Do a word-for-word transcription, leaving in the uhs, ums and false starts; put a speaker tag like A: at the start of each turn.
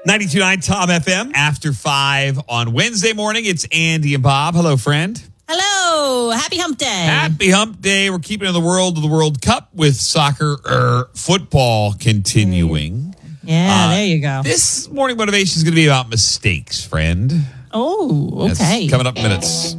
A: ninety-two point nine Tom F M. After five on Wednesday morning, it's Andy and Bob. Hello, friend.
B: Hello. Happy hump day.
A: Happy hump day. We're keeping in the world of the World Cup with soccer, er, football continuing.
B: Yeah,
A: Uh,
B: there you go.
A: This morning motivation is going to be about mistakes, friend.
B: Oh, okay.
A: That's coming up in minutes.